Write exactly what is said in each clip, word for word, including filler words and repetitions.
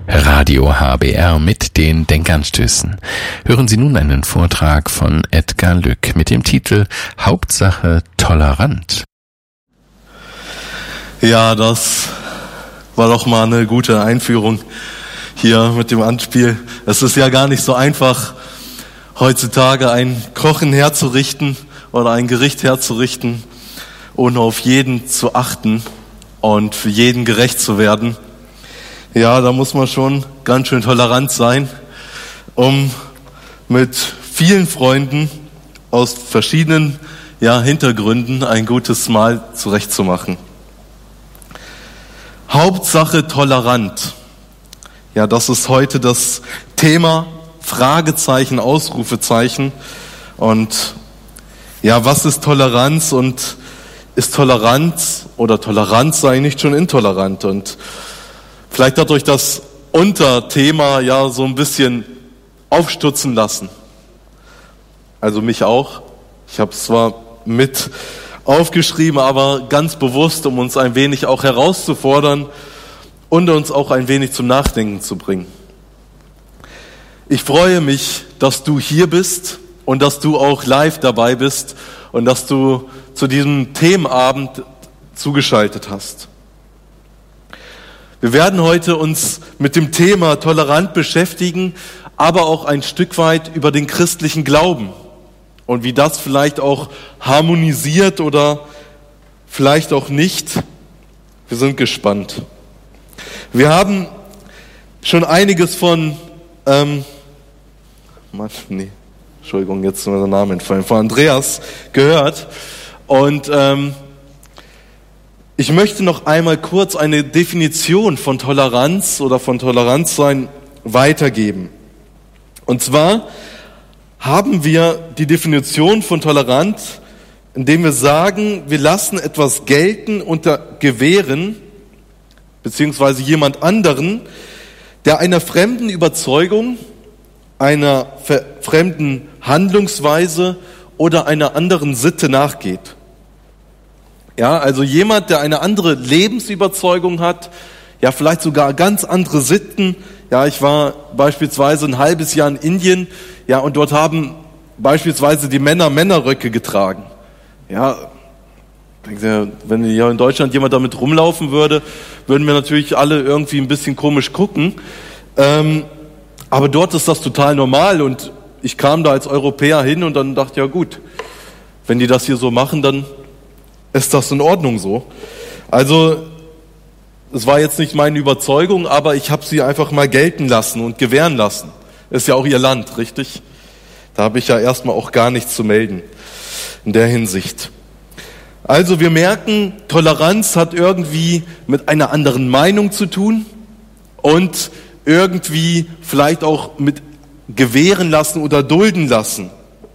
Radio H B R mit den Denkanstößen. Hören Sie nun einen Vortrag von Edgar Lück mit dem Titel Hauptsache tolerant. Ja, das war doch mal eine gute Einführung hier mit dem Anspiel. Es ist ja gar nicht so einfach, heutzutage ein Kochen herzurichten oder ein Gericht herzurichten, ohne auf jeden zu achten und für jeden gerecht zu werden. Ja, da muss man schon ganz schön tolerant sein, um mit vielen Freunden aus verschiedenen ja, Hintergründen ein gutes Mahl zurechtzumachen. Hauptsache tolerant. Ja, das ist heute das Thema, Fragezeichen, Ausrufezeichen. Und ja, was ist Toleranz und ist Toleranz oder Toleranz sei nicht schon intolerant? Und vielleicht hat euch das Unterthema ja so ein bisschen aufstutzen lassen. Also mich auch. Ich habe es zwar mit aufgeschrieben, aber ganz bewusst, um uns ein wenig auch herauszufordern und uns auch ein wenig zum Nachdenken zu bringen. Ich freue mich, dass du hier bist und dass du auch live dabei bist und dass du zu diesem Themenabend zugeschaltet hast. Wir werden heute uns mit dem Thema tolerant beschäftigen, aber auch ein Stück weit über den christlichen Glauben und wie das vielleicht auch harmonisiert oder vielleicht auch nicht. Wir sind gespannt. Wir haben schon einiges von, ähm, Mann, nee, Entschuldigung, jetzt ist mir der Name entfallen, von Andreas gehört und ähm, ich möchte noch einmal kurz eine Definition von Toleranz oder von Toleranzsein weitergeben. Und zwar haben wir die Definition von tolerant, indem wir sagen, wir lassen etwas gelten unter Gewähren, beziehungsweise jemand anderen, der einer fremden Überzeugung, einer fremden Handlungsweise oder einer anderen Sitte nachgeht. Ja, also jemand, der eine andere Lebensüberzeugung hat, ja, vielleicht sogar ganz andere Sitten. Ja, ich war beispielsweise ein halbes Jahr in Indien, ja, und dort haben beispielsweise die Männer Männerröcke getragen. Ja, wenn hier in Deutschland jemand damit rumlaufen würde, würden wir natürlich alle irgendwie ein bisschen komisch gucken. Ähm, aber dort ist das total normal und ich kam da als Europäer hin und dann dachte, ja gut, wenn die das hier so machen, dann ist das in Ordnung so. Also es war jetzt nicht meine Überzeugung, aber ich habe sie einfach mal gelten lassen und gewähren lassen. Ist ja auch ihr Land, richtig? Da habe ich ja erstmal auch gar nichts zu melden in der Hinsicht. Also wir merken, Toleranz hat irgendwie mit einer anderen Meinung zu tun und irgendwie vielleicht auch mit gewähren lassen oder dulden lassen.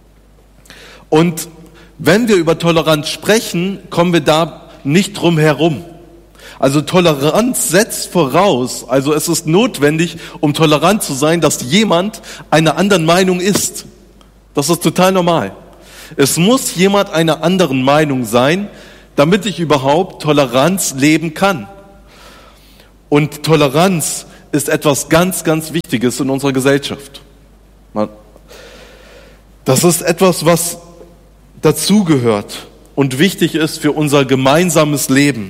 Und wenn wir über Toleranz sprechen, kommen wir da nicht drum herum. Also Toleranz setzt voraus, also es ist notwendig, um tolerant zu sein, dass jemand einer anderen Meinung ist. Das ist total normal. Es muss jemand einer anderen Meinung sein, damit ich überhaupt Toleranz leben kann. Und Toleranz ist etwas ganz, ganz Wichtiges in unserer Gesellschaft. Das ist etwas, was dazugehört und wichtig ist für unser gemeinsames Leben.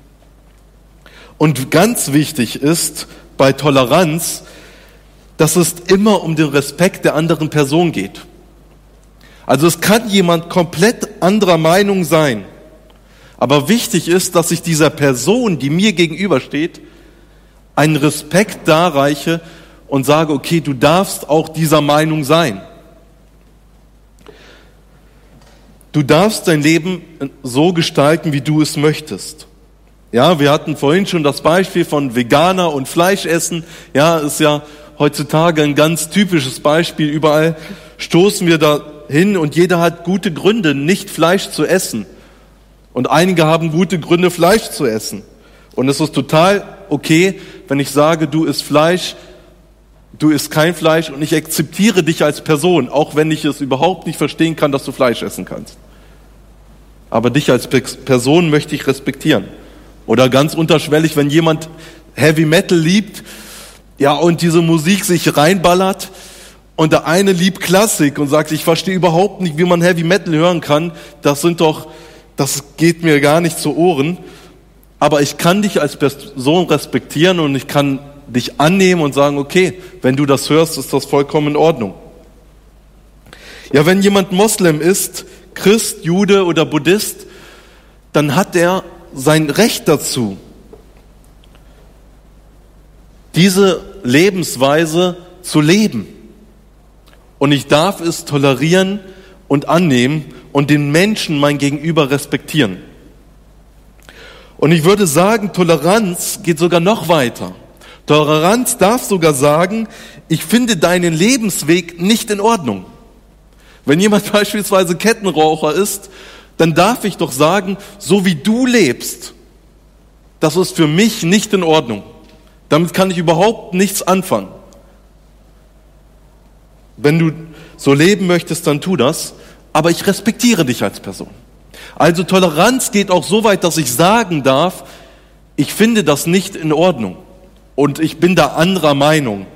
Und ganz wichtig ist bei Toleranz, dass es immer um den Respekt der anderen Person geht. Also es kann jemand komplett anderer Meinung sein, aber wichtig ist, dass ich dieser Person, die mir gegenübersteht, einen Respekt darreiche und sage, okay, du darfst auch dieser Meinung sein. Du darfst dein Leben so gestalten, wie du es möchtest. Ja, wir hatten vorhin schon das Beispiel von Veganer und Fleischessen. Ja, ist ja heutzutage ein ganz typisches Beispiel. Überall stoßen wir da hin und jeder hat gute Gründe, nicht Fleisch zu essen. Und einige haben gute Gründe, Fleisch zu essen. Und es ist total okay, wenn ich sage, du isst Fleisch, du isst kein Fleisch und ich akzeptiere dich als Person, auch wenn ich es überhaupt nicht verstehen kann, dass du Fleisch essen kannst. Aber dich als Person möchte ich respektieren. Oder ganz unterschwellig, wenn jemand Heavy Metal liebt, ja, und diese Musik sich reinballert und der eine liebt Klassik und sagt, ich verstehe überhaupt nicht, wie man Heavy Metal hören kann, das sind doch, das geht mir gar nicht zu Ohren, aber ich kann dich als Person respektieren und ich kann dich annehmen und sagen, okay, wenn du das hörst, ist das vollkommen in Ordnung. Ja, wenn jemand Moslem ist, Christ, Jude oder Buddhist, dann hat er sein Recht dazu, diese Lebensweise zu leben. Und ich darf es tolerieren und annehmen und den Menschen mein Gegenüber respektieren. Und ich würde sagen, Toleranz geht sogar noch weiter. Toleranz darf sogar sagen, ich finde deinen Lebensweg nicht in Ordnung. Wenn jemand beispielsweise Kettenraucher ist, dann darf ich doch sagen, so wie du lebst, das ist für mich nicht in Ordnung. Damit kann ich überhaupt nichts anfangen. Wenn du so leben möchtest, dann tu das, aber ich respektiere dich als Person. Also Toleranz geht auch so weit, dass ich sagen darf, ich finde das nicht in Ordnung und ich bin da anderer Meinung.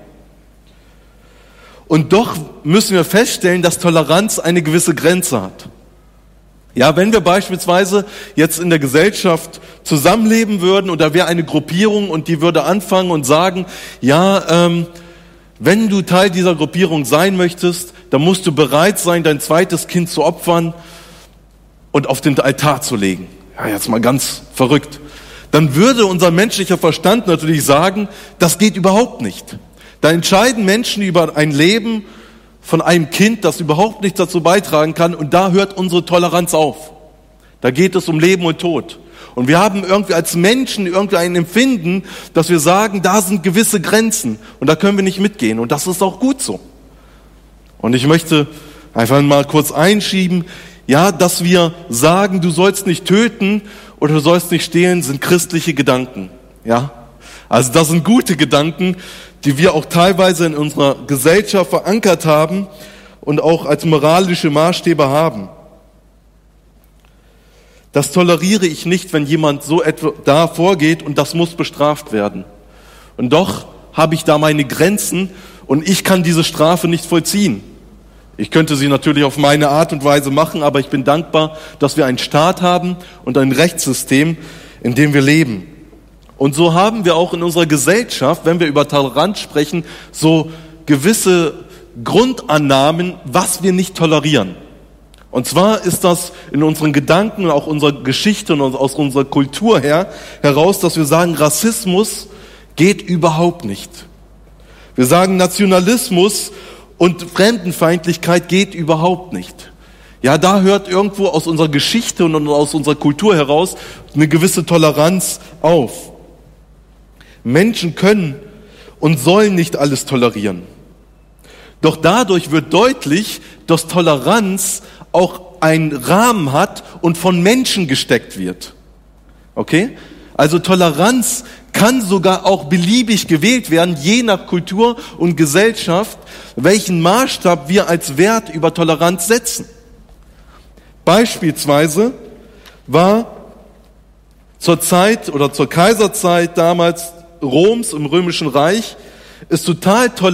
Und doch müssen wir feststellen, dass Toleranz eine gewisse Grenze hat. Ja, wenn wir beispielsweise jetzt in der Gesellschaft zusammenleben würden und da wäre eine Gruppierung und die würde anfangen und sagen, ja, ähm, wenn du Teil dieser Gruppierung sein möchtest, dann musst du bereit sein, dein zweites Kind zu opfern und auf den Altar zu legen. Ja, jetzt mal ganz verrückt. Dann würde unser menschlicher Verstand natürlich sagen, das geht überhaupt nicht. Da entscheiden Menschen über ein Leben von einem Kind, das überhaupt nichts dazu beitragen kann, und da hört unsere Toleranz auf. Da geht es um Leben und Tod. Und wir haben irgendwie als Menschen irgendwie ein Empfinden, dass wir sagen, da sind gewisse Grenzen und da können wir nicht mitgehen, und das ist auch gut so. Und ich möchte einfach mal kurz einschieben, ja, dass wir sagen, du sollst nicht töten oder du sollst nicht stehlen, sind christliche Gedanken. Ja, also das sind gute Gedanken, die wir auch teilweise in unserer Gesellschaft verankert haben und auch als moralische Maßstäbe haben. Das toleriere ich nicht, wenn jemand so etwa da vorgeht, und das muss bestraft werden. Und doch habe ich da meine Grenzen und ich kann diese Strafe nicht vollziehen. Ich könnte sie natürlich auf meine Art und Weise machen, aber ich bin dankbar, dass wir einen Staat haben und ein Rechtssystem, in dem wir leben. Und so haben wir auch in unserer Gesellschaft, wenn wir über Toleranz sprechen, so gewisse Grundannahmen, was wir nicht tolerieren. Und zwar ist das in unseren Gedanken und auch unserer Geschichte und aus unserer Kultur her heraus, dass wir sagen, Rassismus geht überhaupt nicht. Wir sagen, Nationalismus und Fremdenfeindlichkeit geht überhaupt nicht. Ja, da hört irgendwo aus unserer Geschichte und aus unserer Kultur heraus eine gewisse Toleranz auf. Menschen können und sollen nicht alles tolerieren. Doch dadurch wird deutlich, dass Toleranz auch einen Rahmen hat und von Menschen gesteckt wird. Okay? Also Toleranz kann sogar auch beliebig gewählt werden, je nach Kultur und Gesellschaft, welchen Maßstab wir als Wert über Toleranz setzen. Beispielsweise war zur Zeit oder zur Kaiserzeit damals Roms im Römischen Reich es total toll,